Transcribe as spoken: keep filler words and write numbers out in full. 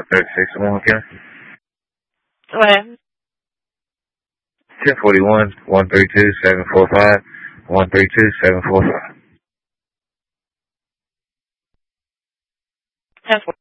thirty-six, one again. Ouais. ten forty-one, one thirty-two, seven forty-five, one thirty-two, seven forty-five. ten forty.